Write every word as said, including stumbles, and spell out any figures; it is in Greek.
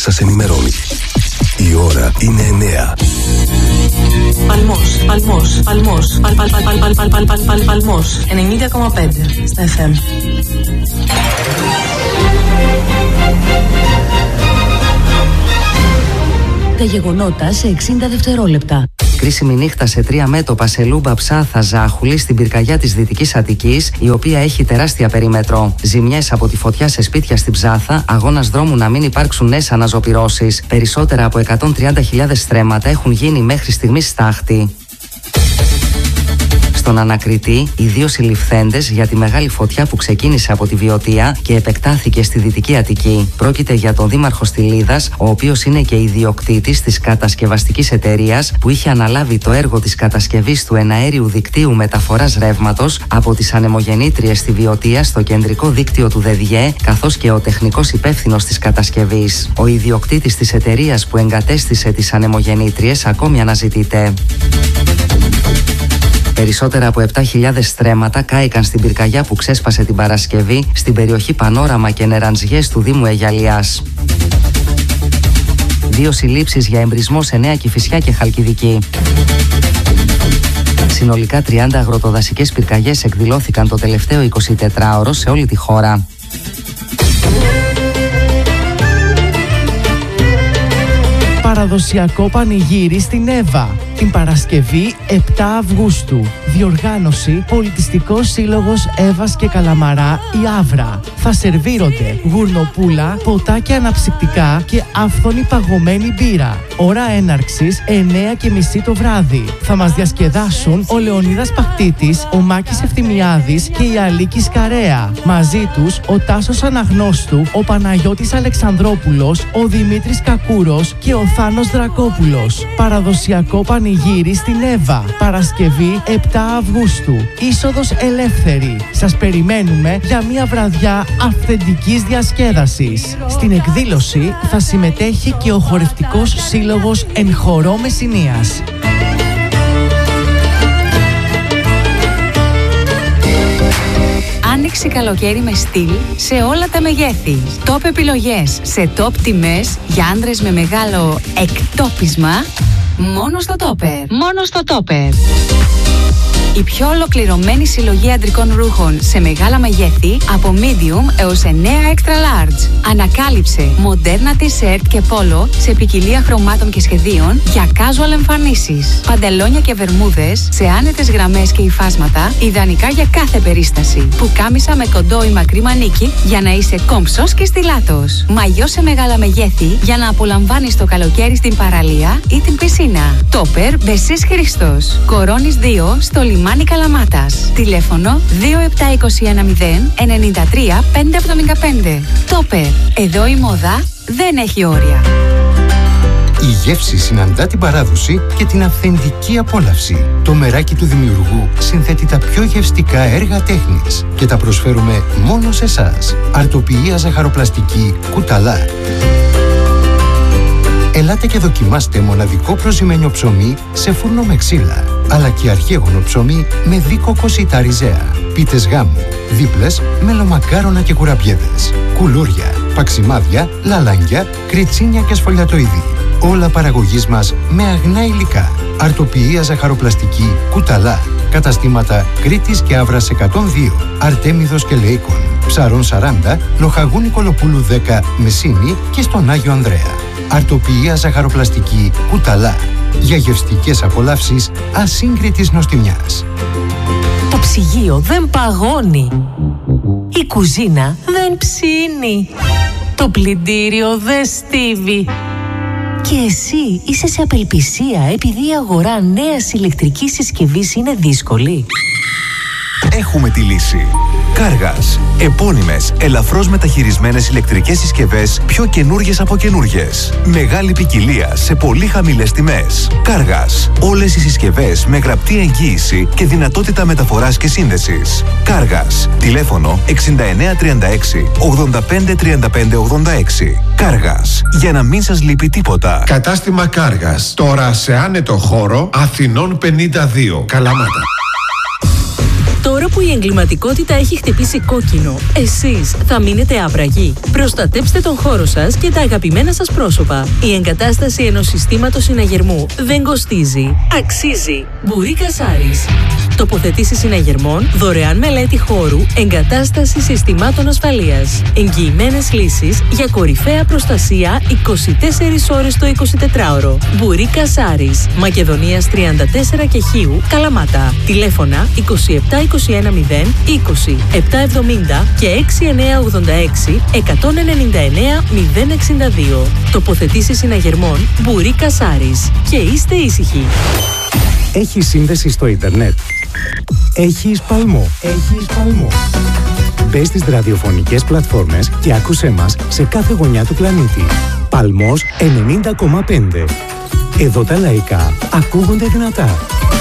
σας ενημερώνει. Η ώρα είναι εννέα. Παλμός, Παλμός, Παλμός, Παλ, Παλ, Παλ, Παλ, Παλ, Παλ, Παλ, Παλ, Παλμός, ενενήντα κόμμα πέντε στα εφ εμ. Τα γεγονότα σε εξήντα δευτερόλεπτα. Κρίσιμη νύχτα σε τρία μέτωπα σε Λούμπα, Ψάθα, Ζάχουλη στην πυρκαγιά της Δυτικής Αττικής, η οποία έχει τεράστια περίμετρο. Ζημιές από τη φωτιά σε σπίτια στην Ψάθα, αγώνας δρόμου να μην υπάρξουν νέες αναζωπυρώσεις. Περισσότερα από εκατόν τριάντα χιλιάδες στρέμματα έχουν γίνει μέχρι στιγμής στάχτη. Στον ανακριτή, οι δύο συλληφθέντες για τη μεγάλη φωτιά που ξεκίνησε από τη Βιωτία και επεκτάθηκε στη Δυτική Αττική. Πρόκειται για τον δήμαρχο Στυλίδας, ο οποίος είναι και ιδιοκτήτης της κατασκευαστικής εταιρείας που είχε αναλάβει το έργο της κατασκευής του εναέριου δικτύου μεταφοράς ρεύματος από τις ανεμογεννήτριες στη Βιωτία στο κεντρικό δίκτυο του ΔΕΔΙΕ, καθώς και ο τεχνικός υπεύθυνος της κατασκευής. Ο ιδιοκτήτης της εταιρείας που εγκατέστησε τις ανεμογεννήτριες ακόμη αναζητείται. Περισσότερα από επτά χιλιάδες στρέμματα κάηκαν στην πυρκαγιά που ξέσπασε την Παρασκευή στην περιοχή Πανόραμα και Νεραντζιές του Δήμου Αιγιαλιάς. Δύο συλλήψεις για εμπρισμό σε Νέα Κηφισιά και Χαλκιδική. Συνολικά τριάντα αγροτοδασικές πυρκαγιές εκδηλώθηκαν το τελευταίο εικοσιτετράωρο σε όλη τη χώρα. Παραδοσιακό πανηγύρι στην Εύα την Παρασκευή επτά Αυγούστου. Διοργάνωση Πολιτιστικός Σύλλογος Εύας και Καλαμαρά η Άβρα. Θα σερβίρονται γουρνοπούλα, ποτάκια αναψυκτικά και άφθονη παγωμένη μπύρα. Ώρα έναρξης εννέα και μισή το βράδυ. Θα μας διασκεδάσουν ο Λεωνίδας Παχτίτης, ο Μάκης Ευθυμιάδης και η Αλίκη Καρέα. Μαζί τους ο Τάσος Αναγνώστου, ο Παναγιώτης Αλεξανδρόπουλος, ο Δημήτρης Κακούρος και ο Θάνος Δρακόπουλος. Παραδοσιακό πανηγύρι στην Εύα. Παρασκευή επτά Αυγούστου. Είσοδος ελεύθερη. Σας περιμένουμε για μια βραδιά αυθεντικής διασκέδασης. Στην εκδήλωση θα συμμετέχει και ο χορευτικός σύλλογος Εν Χορό Μεσσηνίας. Άνοιξη καλοκαίρι με στυλ σε όλα τα μεγέθη. Top επιλογές σε top τιμές για άντρες με μεγάλο εκτόπισμα. Μόνο στο Topper. Μόνο στο Topper. Η πιο ολοκληρωμένη συλλογή αντρικών ρούχων σε μεγάλα μεγέθη από medium έως εννέα extra large. Ανακάλυψε μοντέρνα t-shirt και πόλο σε ποικιλία χρωμάτων και σχεδίων για casual εμφανίσεις. Παντελόνια και βερμούδες σε άνετες γραμμές και υφάσματα, ιδανικά για κάθε περίσταση. Πουκάμισα με κοντό ή μακρύ μανίκι για να είσαι κόμψος και στιλάτος. Μαγιό σε μεγάλα μεγέθη για να απολαμβάνεις το καλοκαίρι στην παραλία ή την πισίνα. Topper Μπεσής Χρήστος. Κορώνης δύο στο λιμάνι Καλαμάτας. Τηλέφωνο δύο επτά δύο ένα μηδέν εννιά τρία πέντε εβδομήντα πέντε. Topper. Εδώ η μόδα δεν έχει όρια. Η γεύση συναντά την παράδοση και την αυθεντική απόλαυση. Το μεράκι του δημιουργού συνθέτει τα πιο γευστικά έργα τέχνης και τα προσφέρουμε μόνο σε εσάς. Αρτοποιία ζαχαροπλαστική Κουταλά. Ελάτε και δοκιμάστε μοναδικό προζυμένιο ψωμί σε φούρνο με ξύλα, αλλά και αρχαίγωνο ψωμί με δίκοκο σιτά ριζέα, πίτες γάμου, δίπλες, μελομακάρονα και κουραμπιέδες, κουλούρια, παξιμάδια, λαλάνγκια, κριτσίνια και σφολιατοειδή. Όλα παραγωγής μας με αγνά υλικά. Αρτοποιία ζαχαροπλαστική Κουταλά. Καταστήματα Κρήτης και Αύρας εκατόν δύο, Αρτέμιδος και Λεϊκών, Ψαρών σαράντα, Λοχαγού Νικολοπούλου δέκα, Μεσίνη και στον Άγιο Ανδρέα. Αρτοποιία ζαχαροπλαστική Κουταλά. Για γευστικές απολαύσεις ασύγκριτης νοστιμιάς. Το ψυγείο δεν παγώνει. Η κουζίνα δεν ψήνει. Το πλυντήριο δεν στίβει. Και εσύ είσαι σε απελπισία επειδή η αγορά νέας ηλεκτρικής συσκευής είναι δύσκολη. Έχουμε τη λύση. Κάργας. Επώνυμες, ελαφρώς μεταχειρισμένες ηλεκτρικές συσκευές, πιο καινούργιες από καινούργιες. Μεγάλη ποικιλία σε πολύ χαμηλές τιμές. Κάργας. Όλες οι συσκευές με γραπτή εγγύηση και δυνατότητα μεταφοράς και σύνδεσης. Κάργας. Τηλέφωνο εξήντα εννέα τριάντα έξι ογδόντα πέντε τριάντα πέντε ογδόντα έξι. Κάργας. Για να μην σας λείπει τίποτα. Κατάστημα Κάργας. Τώρα σε άνετο χώρο Αθηνών πενήντα δύο. Καλαμάτα. Τώρα που η εγκληματικότητα έχει χτυπήσει κόκκινο, εσείς θα μείνετε άπραγοι? Προστατέψτε τον χώρο σας και τα αγαπημένα σας πρόσωπα. Η εγκατάσταση ενός συστήματος συναγερμού δεν κοστίζει. Αξίζει. Μπουρίκα Σάρις. Τοποθετήσεις συναγερμών, δωρεάν μελέτη χώρου, εγκατάσταση συστημάτων ασφαλείας. Εγγυημένες λύσεις για κορυφαία προστασία είκοσι τέσσερις ώρες το εικοσιτετράωρο. Μπουρίκα Σάρις. Μακεδονίας τριάντα τέσσερα και Χίου, Καλαμάτα. Τηλέφωνα είκοσι επτά είκοσι ένα μηδέν είκοσι επτακόσια εβδομήντα και έξι εννιακόσια ογδόντα έξι εκατόν ενενήντα εννέα μηδέν εξήντα δύο. Τοποθετήσεις συναγερμών Μπουρίκα Σάρις. Και είστε ήσυχοι. Έχεις σύνδεση στο ίντερνετ? Έχεις Παλμό. Έχεις Παλμό. Μπες στις ραδιοφωνικές πλατφόρμες και άκουσέ μας σε κάθε γωνιά του πλανήτη. Παλμός ενενήντα κόμμα πέντε. Εδώ τα λαϊκά ακούγονται δυνατά.